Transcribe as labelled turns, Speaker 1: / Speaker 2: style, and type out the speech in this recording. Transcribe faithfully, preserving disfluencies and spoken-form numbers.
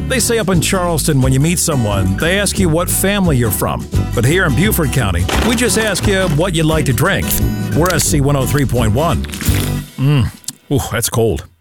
Speaker 1: They say up in Charleston, when you meet someone, they ask you what family you're from. But here in Beaufort County, we just ask you what you like to drink. We're S C one oh three point one. Mmm, ooh, that's cold.